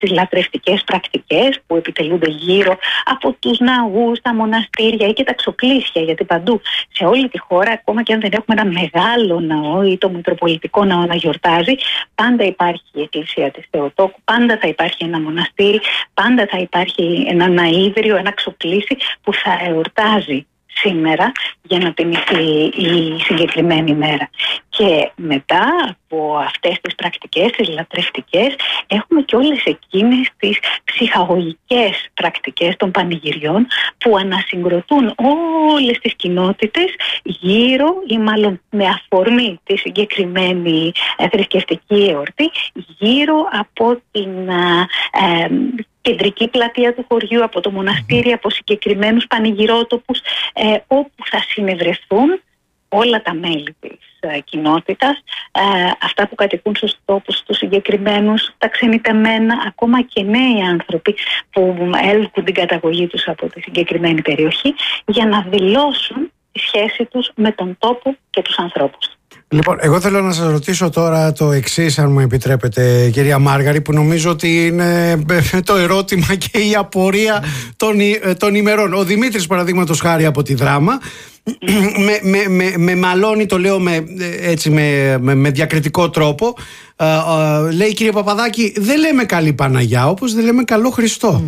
τις λατρευτικές πρακτικές που επιτελούνται γύρω από τους ναούς, τα μοναστήρια ή και τα ξοκλήσια, γιατί παντού σε όλη τη χώρα, ακόμα και αν δεν έχουμε ένα μεγάλο ναό ή το Μητροπολιτικό ναό να γιορτάζει, πάντα υπάρχει η Εκκλησία της Θεοτόκου, πάντα θα υπάρχει ένα μοναστήρι, πάντα θα υπάρχει ένα ναΐδριο, ένα ξοκλήσι που θα εορτάζει σήμερα για να τιμηθεί η συγκεκριμένη μέρα. Και μετά από αυτές τις πρακτικές, τις λατρευτικές, έχουμε και όλες εκείνες τις ψυχαγωγικές πρακτικές των πανηγυριών που ανασυγκροτούν όλες τις κοινότητες γύρω ή μάλλον με αφορμή τη συγκεκριμένη θρησκευτική εορτή γύρω από την κεντρική πλατεία του χωριού, από το μοναστήρι, από συγκεκριμένους πανηγυρότοπους όπου θα συνευρεθούν όλα τα μέλη της κοινότητας, αυτά που κατοικούν στους τόπους τους συγκεκριμένους, τα ξενιτεμένα, ακόμα και νέοι άνθρωποι που έλκουν την καταγωγή τους από τη συγκεκριμένη περιοχή, για να δηλώσουν τη σχέση τους με τον τόπο και τους ανθρώπους. Λοιπόν, εγώ θέλω να σας ρωτήσω τώρα το εξής, αν μου επιτρέπετε, κυρία Μάργαρη, που νομίζω ότι είναι το ερώτημα και η απορία των ημερών. Ο Δημήτρης, παραδείγματος χάρη, από τη Δράμα, με μαλώνει, το λέω με διακριτικό τρόπο, λέει: κύριε Παπαδάκη, δεν λέμε καλή Παναγιά, όπως δεν λέμε καλό Χριστό.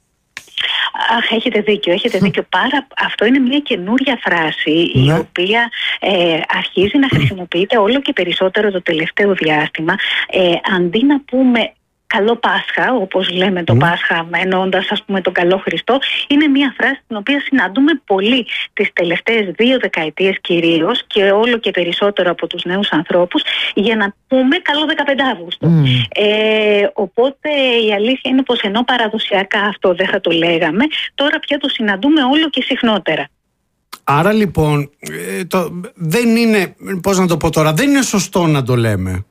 Αχ, έχετε δίκιο. Αυτό είναι μια καινούρια φράση, η οποία αρχίζει να χρησιμοποιείται όλο και περισσότερο το τελευταίο διάστημα. Αντί να πούμε καλό Πάσχα, όπως λέμε το Πάσχα, εννοώντας τον καλό Χριστό, είναι μια φράση την οποία συναντούμε πολύ τις τελευταίες 2 δεκαετίες κυρίως και όλο και περισσότερο από τους νέους ανθρώπους, για να πούμε καλό 15 Αύγουστο. Οπότε η αλήθεια είναι πως ενώ παραδοσιακά αυτό δεν θα το λέγαμε, τώρα πια το συναντούμε όλο και συχνότερα. Άρα λοιπόν δεν είναι, πώς να το πω τώρα, δεν είναι σωστό να το λέμε.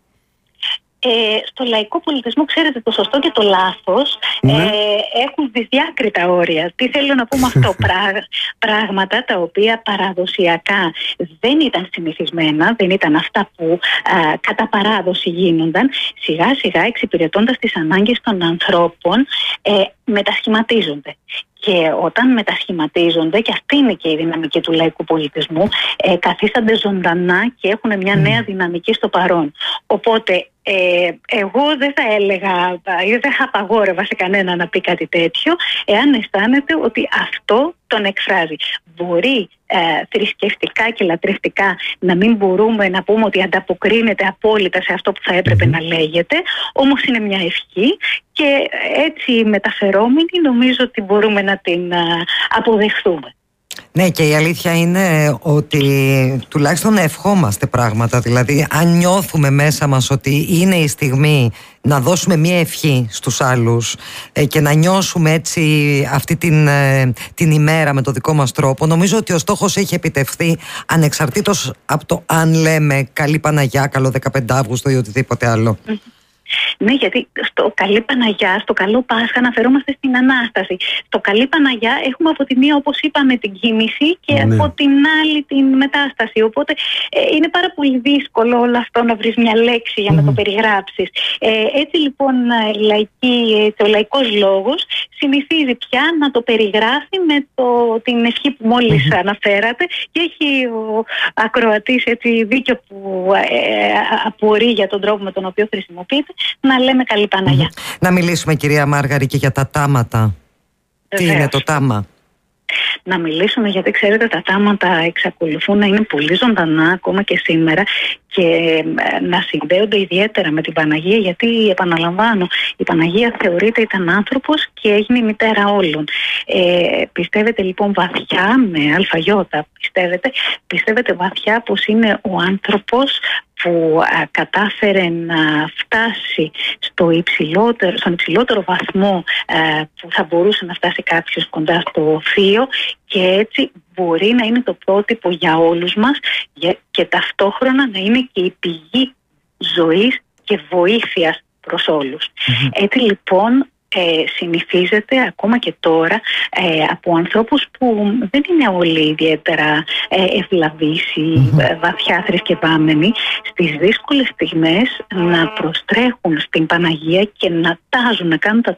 Στο λαϊκό πολιτισμό, ξέρετε, το σωστό και το λάθος έχουν δυσδιάκριτα όρια. Τι θέλω να πω με αυτό? Πράγματα τα οποία παραδοσιακά δεν ήταν συνηθισμένα, δεν ήταν αυτά που κατά παράδοση γίνονταν, σιγά σιγά εξυπηρετώντας τις ανάγκες των ανθρώπων μετασχηματίζονται. Και όταν μετασχηματίζονται, και αυτή είναι και η δυναμική του λαϊκού πολιτισμού, καθίστανται ζωντανά και έχουν μια νέα δυναμική στο παρόν. Οπότε εγώ δεν θα έλεγα ή δεν θα απαγόρευα σε κανένα να πει κάτι τέτοιο, εάν αισθάνεται ότι αυτό τον εκφράζει. Μπορεί θρησκευτικά και λατρευτικά να μην μπορούμε να πούμε ότι ανταποκρίνεται απόλυτα σε αυτό που θα έπρεπε να λέγεται, όμως είναι μια ευχή και έτσι μεταφερόμενη νομίζω ότι μπορούμε να την αποδεχθούμε. Ναι, και η αλήθεια είναι ότι τουλάχιστον ευχόμαστε πράγματα. Δηλαδή, αν νιώθουμε μέσα μας ότι είναι η στιγμή να δώσουμε μία ευχή στους άλλους και να νιώσουμε έτσι αυτή την ημέρα με το δικό μας τρόπο, νομίζω ότι ο στόχος έχει επιτευχθεί, ανεξαρτήτως από το αν λέμε καλή Παναγιά, καλό 15 Αύγουστο ή οτιδήποτε άλλο. Ναι, γιατί στο καλή Παναγιά, στο καλό Πάσχα αναφερόμαστε στην Ανάσταση. Στο καλή Παναγιά έχουμε από τη μία, όπως είπαμε, την κοίμηση και από την άλλη την μετάσταση. Οπότε είναι πάρα πολύ δύσκολο όλο αυτό να βρεις μια λέξη για να το περιγράψεις. Έτσι λοιπόν ο λαϊκός λόγος συνηθίζει πια να το περιγράφει με την ευχή που μόλις αναφέρατε, και έχει ο ακροατής έτσι δίκιο που απορεί για τον τρόπο με τον οποίο χρησιμοποιείται, να λέμε καλή Παναγιά. Να μιλήσουμε, κυρία Μάργαρη, και για τα τάματα. Τι είναι το τάμα? Να μιλήσουμε, γιατί ξέρετε, τα τάματα εξακολουθούν να είναι πολύ ζωντανά ακόμα και σήμερα και να συνδέονται ιδιαίτερα με την Παναγία, γιατί επαναλαμβάνω, η Παναγία θεωρείται ήταν άνθρωπος και έγινε η μητέρα όλων. Πιστεύετε λοιπόν βαθιά, με αλφαγιώτα πιστεύετε βαθιά πως είναι ο άνθρωπος που κατάφερε να φτάσει στον υψηλότερο βαθμό που θα μπορούσε να φτάσει κάποιος κοντά στο Θείο, και έτσι μπορεί να είναι το πρότυπο για όλους μας και ταυτόχρονα να είναι και η πηγή ζωής και βοήθειας προς όλους. Έτσι λοιπόν συνηθίζεται ακόμα και τώρα από ανθρώπους που δεν είναι όλοι ιδιαίτερα ευλαβείς ή βαθιά θρησκευάμενοι, στις δύσκολες στιγμές να προστρέχουν στην Παναγία και να τάζουν, να κάνουν τα